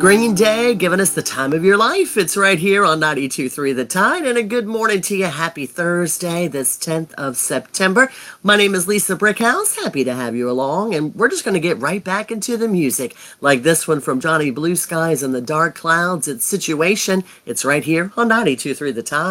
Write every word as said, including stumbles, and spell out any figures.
Green Day giving us the time of your life. It's right here on ninety-two point three The Tide. And a good morning to you. Happy Thursday, this tenth of September. My name is Lisa Brickhouse. Happy to have you along. And we're just going to get right back into the music. Like this one from Johnny Blue Skies and the Dark Clouds. It's Situation. It's right here on ninety-two point three The Tide.